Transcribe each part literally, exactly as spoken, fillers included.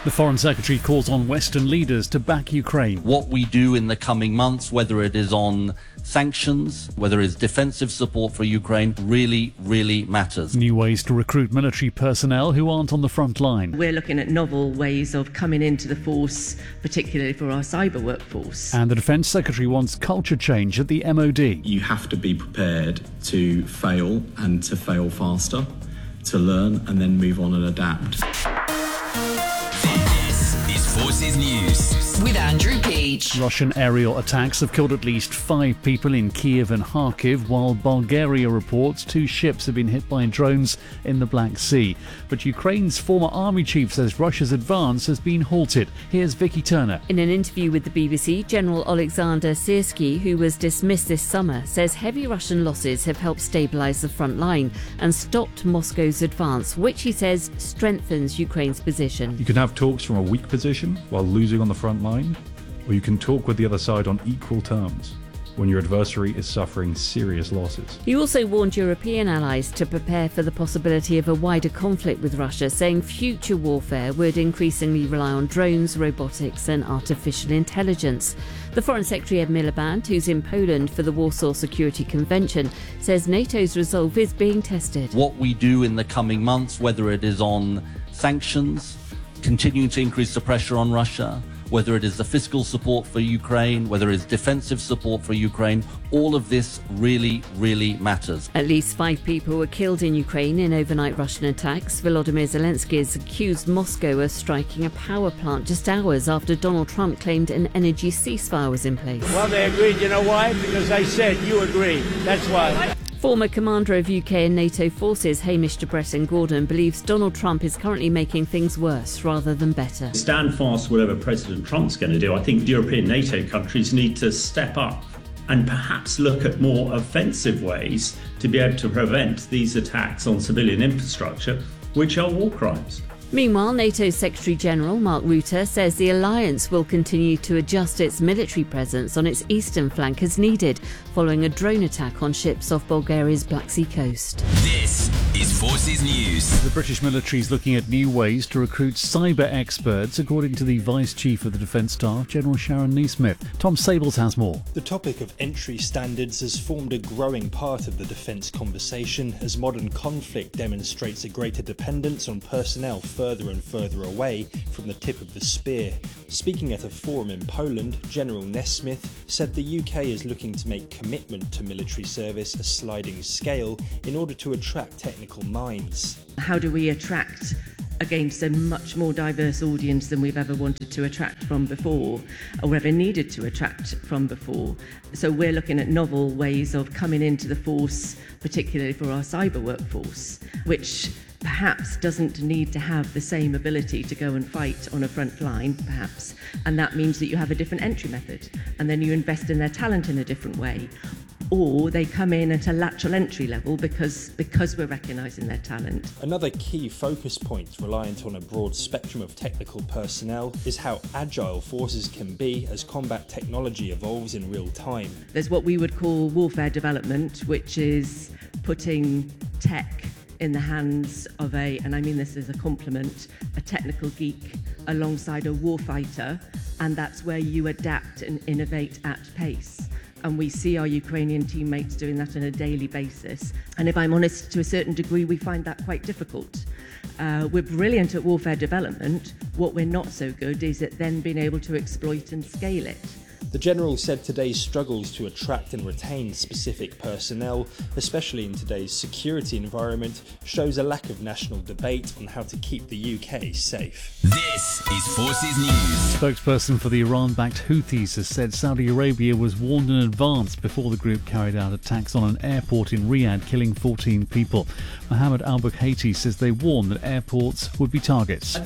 The Foreign Secretary calls on Western leaders to back Ukraine. What we do in the coming months, whether it is on sanctions, whether it's defensive support for Ukraine, really, really matters. New ways to recruit military personnel who aren't on the front line. We're looking at novel ways of coming into the force, particularly for our cyber workforce. And the Defence Secretary wants culture change at the M O D. You have to be prepared to fail and to fail faster, to learn and then move on and adapt. Forces News with Andrew Peach. Russian aerial attacks have killed at least five people in Kiev and Kharkiv, while Bulgaria reports two ships have been hit by drones in the Black Sea. But Ukraine's former army chief says Russia's advance has been halted. Here's Vicky Turner. In an interview with the B B C, General Alexander Syrskyi, who was dismissed this summer, says heavy Russian losses have helped stabilise the front line and stopped Moscow's advance, which he says strengthens Ukraine's position. You can have talks from a weak position while losing on the front line, or you can talk with the other side on equal terms when your adversary is suffering serious losses. He also warned European allies to prepare for the possibility of a wider conflict with Russia, saying future warfare would increasingly rely on drones, robotics and artificial intelligence. The Foreign Secretary Ed Miliband, who's in Poland for the Warsaw Security Convention, says NATO's resolve is being tested. What we do in the coming months, whether it is on sanctions, continuing to increase the pressure on Russia, whether it is the fiscal support for Ukraine, whether it is defensive support for Ukraine, all of this really, really matters. At least five people were killed in Ukraine in overnight Russian attacks. Volodymyr Zelensky has accused Moscow of striking a power plant just hours after Donald Trump claimed an energy ceasefire was in place. Well, they agreed. You know why? Because they said you agree. That's why. Former commander of U K and NATO forces Hamish de Bretton Gordon believes Donald Trump is currently making things worse rather than better. Stand fast whatever President Trump's going to do. I think European NATO countries need to step up and perhaps look at more offensive ways to be able to prevent these attacks on civilian infrastructure, which are war crimes. Meanwhile, NATO Secretary-General Mark Rutte says the alliance will continue to adjust its military presence on its eastern flank as needed, following a drone attack on ships off Bulgaria's Black Sea coast. This is Forces News. The British military is looking at new ways to recruit cyber experts, according to the Vice Chief of the Defence Staff, General Sharon Neesmith. Tom Sables has more. The topic of entry standards has formed a growing part of the defence conversation as modern conflict demonstrates a greater dependence on personnel further and further away from the tip of the spear. Speaking at a forum in Poland, General Neesmith said the U K is looking to make commitment to military service a sliding scale in order to attract technical minds. How do we attract against a much more diverse audience than we've ever wanted to attract from before, or ever needed to attract from before? So we're looking at novel ways of coming into the force, particularly for our cyber workforce, which perhaps doesn't need to have the same ability to go and fight on a front line, perhaps, and that means that you have a different entry method, and then you invest in their talent in a different way. Or they come in at a lateral entry level because, because we're recognising their talent. Another key focus point reliant on a broad spectrum of technical personnel is how agile forces can be as combat technology evolves in real time. There's what we would call warfare development, which is putting tech in the hands of a, and I mean this as a compliment, a technical geek alongside a warfighter, and that's where you adapt and innovate at pace. And we see our Ukrainian teammates doing that on a daily basis. And if I'm honest, to a certain degree, we find that quite difficult. Uh, we're brilliant at warfare development. What we're not so good is at then being able to exploit and scale it. The General said today's struggles to attract and retain specific personnel, especially in today's security environment, shows a lack of national debate on how to keep the U K safe. This is Forces News. Spokesperson for the Iran-backed Houthis has said Saudi Arabia was warned in advance before the group carried out attacks on an airport in Riyadh, killing fourteen people. Mohammed al-Bukhati says they warned that airports would be targets.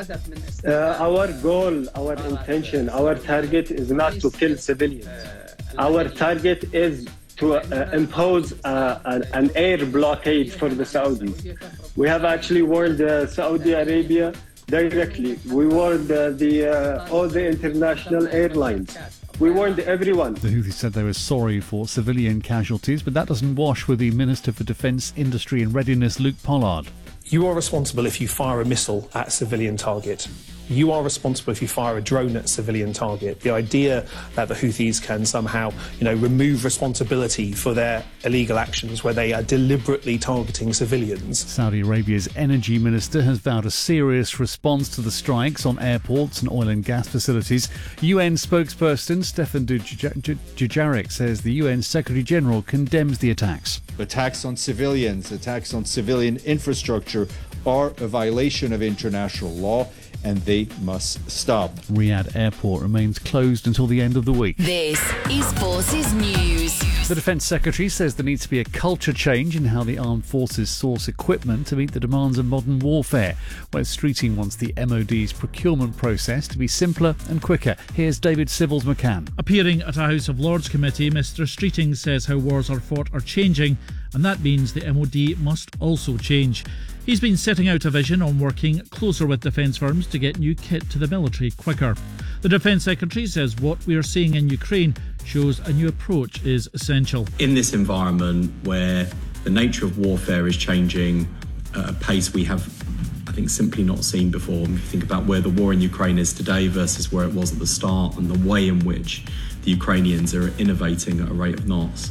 Uh, our goal, our intention, our target is not to kill civilians. Our target is to uh, impose uh, an, an air blockade for the Saudis. We have actually warned uh, Saudi Arabia directly. We warned uh, the uh, all the international airlines. We warned everyone. The Houthis said they were sorry for civilian casualties, but that doesn't wash with the Minister for Defence, Industry and Readiness, Luke Pollard. You are responsible if you fire a missile at a civilian target. you are responsible if you fire a drone at a civilian target. The idea that the Houthis can somehow, you know, remove responsibility for their illegal actions where they are deliberately targeting civilians. Saudi Arabia's energy minister has vowed a serious response to the strikes on airports and oil and gas facilities. U N spokesperson Stefan Dujarric says the U N Secretary General condemns the attacks. Attacks on civilians, attacks on civilian infrastructure are a violation of international law, and they must stop. Riyadh Airport remains closed until the end of the week. This is Forces News. The Defence Secretary says there needs to be a culture change in how the armed forces source equipment to meet the demands of modern warfare. Wes Streeting wants the M O D's procurement process to be simpler and quicker. Here's David Sibbles-McCann. Appearing at a House of Lords committee, Mr Streeting says how wars are fought are changing, and that means the M O D must also change. He's been setting out a vision on working closer with defence firms to get new kit to the military quicker. The Defence Secretary says what we are seeing in Ukraine shows a new approach is essential. In this environment where the nature of warfare is changing at a pace we have, I think, simply not seen before. If you think about where the war in Ukraine is today versus where it was at the start, and the way in which the Ukrainians are innovating at a rate of knots,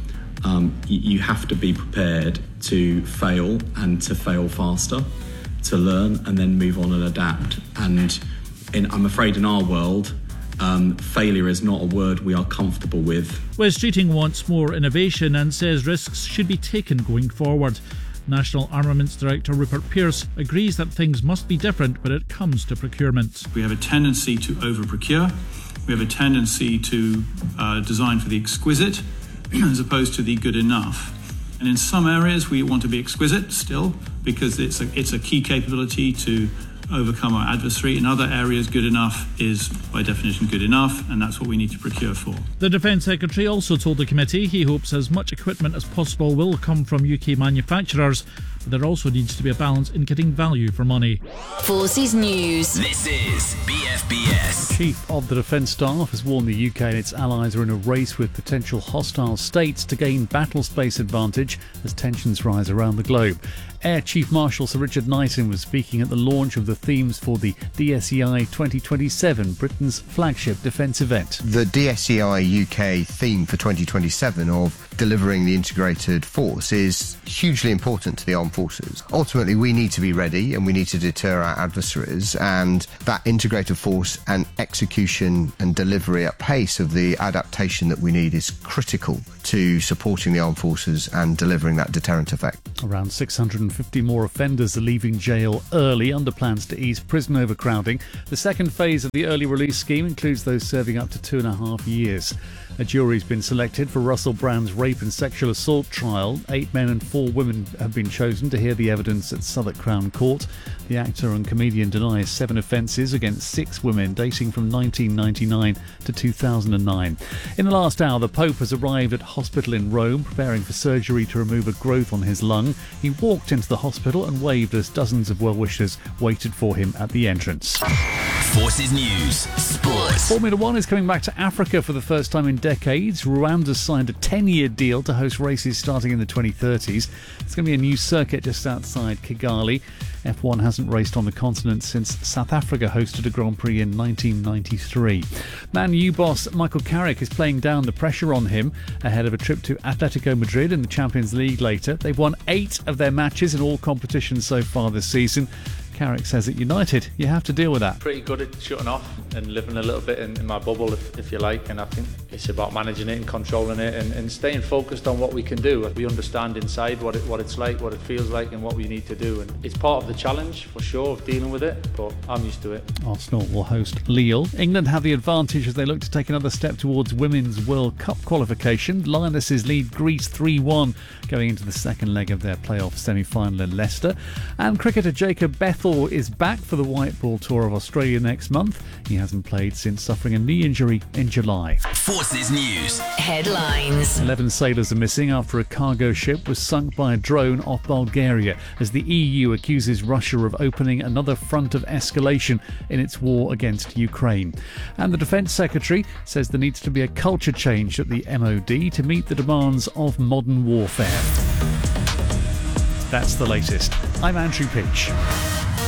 um, you have to be prepared to fail and to fail faster, to learn and then move on and adapt. And in, I'm afraid in our world, Um, failure is not a word we are comfortable with. Wes Streeting wants more innovation and says risks should be taken going forward. National Armaments Director Rupert Pearce agrees that things must be different when it comes to procurement. We have a tendency to over-procure. We have a tendency to uh, design for the exquisite as opposed to the good enough. And in some areas we want to be exquisite still because it's a, it's a key capability to overcome our adversary. In other areas, good enough is by definition good enough, and that's what we need to procure for. The Defence Secretary also told the committee he hopes as much equipment as possible will come from U K manufacturers, but there also needs to be a balance in getting value for money. Forces News. This is B F B S. Chief of the Defence Staff has warned the U K and its allies are in a race with potential hostile states to gain battle space advantage as tensions rise around the globe. Air Chief Marshal Sir Richard Knighton was speaking at the launch of the themes for the D S E I twenty twenty-seven, Britain's flagship defence event. The D S E I U K theme for twenty twenty-seven of delivering the integrated force is hugely important to the armed forces. Ultimately, we need to be ready and we need to deter our adversaries, and that integrated force and execution and delivery at pace of the adaptation that we need is critical to supporting the armed forces and delivering that deterrent effect. Around six hundred fifty more offenders are leaving jail early under plans to ease prison overcrowding. The second phase of the early release scheme includes those serving up to two and a half years. A jury's been selected for Russell Brand's rape and sexual assault trial. Eight men and four women have been chosen to hear the evidence at Southwark Crown Court. The actor and comedian denies seven offences against six women dating from nineteen ninety-nine to two thousand nine. In the last hour, the Pope has arrived at hospital in Rome, preparing for surgery to remove a growth on his lung. He walked into the hospital and waved as dozens of well-wishers waited for him at the entrance. Forces News. Sports. Formula One is coming back to Africa for the first time in decades. Rwanda signed a ten-year deal to host races starting in the twenty thirties. It's going to be a new circuit just outside Kigali. F one hasn't raced on the continent since South Africa hosted a Grand Prix in nineteen ninety-three. Man U boss Michael Carrick is playing down the pressure on him ahead of a trip to Atletico Madrid in the Champions League later. They've won eight of their matches in all competitions so far this season. Carrick says at United, you have to deal with that. Pretty good at shutting off and living a little bit in, in my bubble, if, if you like, and I think it's about managing it and controlling it and, and staying focused on what we can do. We understand inside what it, what it's like, what it feels like and what we need to do, and it's part of the challenge for sure of dealing with it, but I'm used to it. Arsenal will host Lille. England have the advantage as they look to take another step towards Women's World Cup qualification. Lionesses lead Greece three one going into the second leg of their playoff semi-final in Leicester. And cricketer Jacob Bethel is back for the White Ball Tour of Australia next month. He hasn't played since suffering a knee injury in July. Forces News. Headlines. Eleven sailors are missing after a cargo ship was sunk by a drone off Bulgaria as the E U accuses Russia of opening another front of escalation in its war against Ukraine. And the Defence Secretary says there needs to be a culture change at the M O D to meet the demands of modern warfare. That's the latest. I'm Andrew Peach.